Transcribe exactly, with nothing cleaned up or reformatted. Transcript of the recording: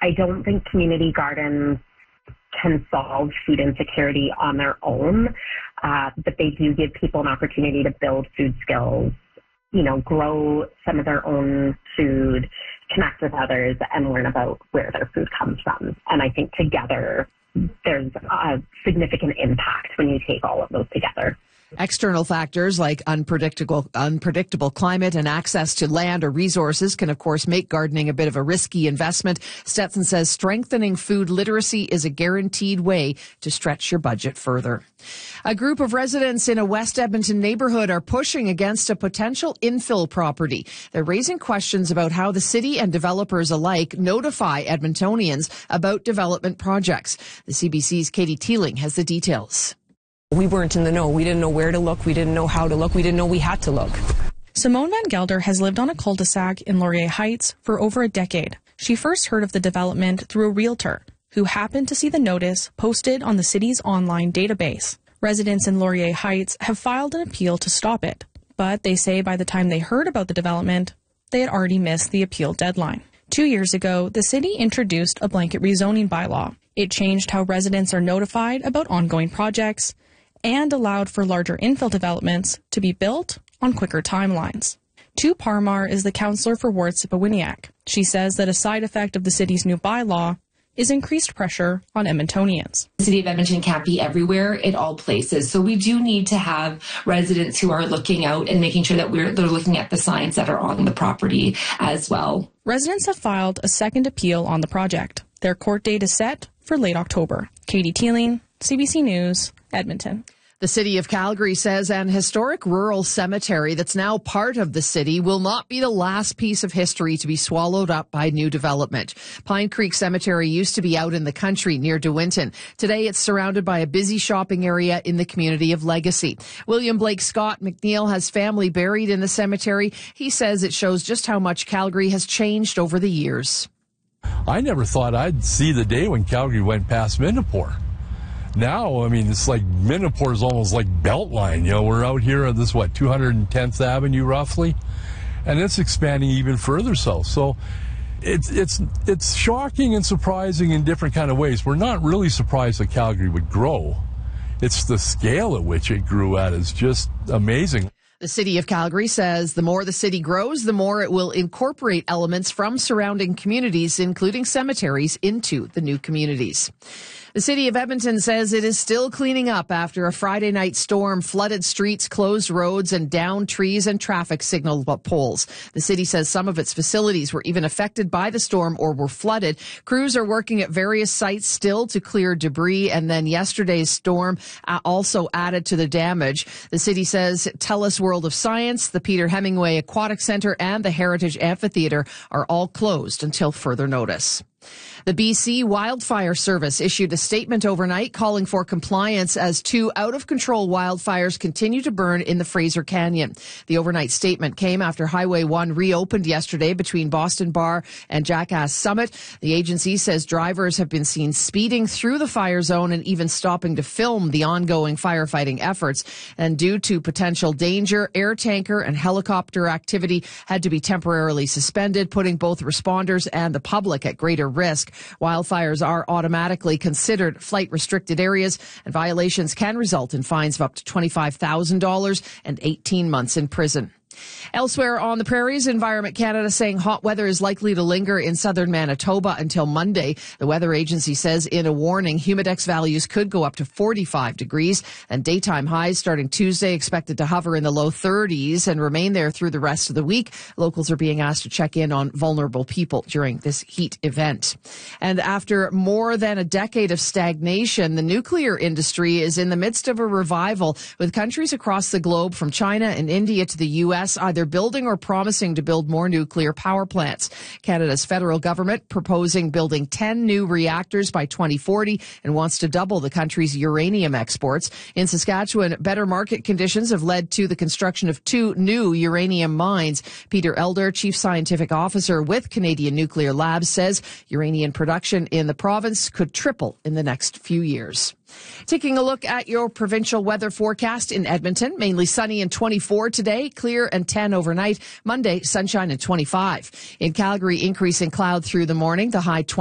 I don't think community gardens can solve food insecurity on their own, uh, but they do give people an opportunity to build food skills, you know, grow some of their own food, connect with others, and learn about where their food comes from. And I think together, there's a significant impact when you take all of those together. External factors like unpredictable unpredictable climate and access to land or resources can, of course, make gardening a bit of a risky investment. Stetson says strengthening food literacy is a guaranteed way to stretch your budget further. A group of residents in a West Edmonton neighborhood are pushing against a potential infill property. They're raising questions about how the city and developers alike notify Edmontonians about development projects. The C B C's Katie Teeling has the details. We weren't in the know. We didn't know where to look. We didn't know how to look. We didn't know we had to look. Simone Van Gelder has lived on a cul-de-sac in Laurier Heights for over a decade. She first heard of the development through a realtor who happened to see the notice posted on the city's online database. Residents in Laurier Heights have filed an appeal to stop it, but they say by the time they heard about the development, they had already missed the appeal deadline. Two years ago, the city introduced a blanket rezoning bylaw. It changed how residents are notified about ongoing projects and allowed for larger infill developments to be built on quicker timelines. Tu Parmar is the councillor for Ward Sipawiniak. She says that a side effect of the city's new bylaw is increased pressure on Edmontonians. The City of Edmonton can't be everywhere at all places, so we do need to have residents who are looking out and making sure that we're they're looking at the signs that are on the property as well. Residents have filed a second appeal on the project. Their court date is set for late October. Katie Teeling, C B C News, Edmonton. The city of Calgary says an historic rural cemetery that's now part of the city will not be the last piece of history to be swallowed up by new development. Pine Creek Cemetery used to be out in the country near De Winton. Today it's surrounded by a busy shopping area in the community of Legacy. William Blake Scott McNeil has family buried in the cemetery. He says it shows just how much Calgary has changed over the years. I never thought I'd see the day when Calgary went past Minapore. Now, I mean, it's like Minapore is almost like Beltline. You know, we're out here on this, what, two hundred tenth Avenue roughly, and it's expanding even further south. So it's it's it's shocking and surprising in different kind of ways. We're not really surprised that Calgary would grow. It's the scale at which it grew at is just amazing. The city of Calgary says the more the city grows, the more it will incorporate elements from surrounding communities, including cemeteries, into the new communities. The city of Edmonton says it is still cleaning up after a Friday night storm flooded streets, closed roads, and downed trees and traffic signal poles. The city says some of its facilities were even affected by the storm or were flooded. Crews are working at various sites still to clear debris, and then yesterday's storm also added to the damage. The city says TELUS World of Science, the Peter Hemingway Aquatic Centre, and the Heritage Amphitheatre are all closed until further notice. The B C Wildfire Service issued a statement overnight calling for compliance as two out-of-control wildfires continue to burn in the Fraser Canyon. The overnight statement came after Highway one reopened yesterday between Boston Bar and Jackass Summit. The agency says drivers have been seen speeding through the fire zone and even stopping to film the ongoing firefighting efforts. And due to potential danger, air tanker and helicopter activity had to be temporarily suspended, putting both responders and the public at greater risk. Wildfires are automatically considered flight-restricted areas, and violations can result in fines of up to twenty-five thousand dollars and eighteen months in prison. Elsewhere on the prairies, Environment Canada saying hot weather is likely to linger in southern Manitoba until Monday. The weather agency says in a warning, humidex values could go up to forty-five degrees, and daytime highs starting Tuesday expected to hover in the low thirties and remain there through the rest of the week. Locals are being asked to check in on vulnerable people during this heat event. And after more than a decade of stagnation, the nuclear industry is in the midst of a revival, with countries across the globe from China and India to the U S either building or promising to build more nuclear power plants. Canada's federal government proposing building ten new reactors by twenty forty and wants to double the country's uranium exports. In Saskatchewan, better market conditions have led to the construction of two new uranium mines. Peter Elder, Chief Scientific Officer with Canadian Nuclear Labs, says uranium production in the province could triple in the next few years. Taking a look at your provincial weather forecast in Edmonton, mainly sunny and twenty-four today, clear and ten overnight. Monday, sunshine and twenty-five. In Calgary, increasing cloud through the morning, the high twenty.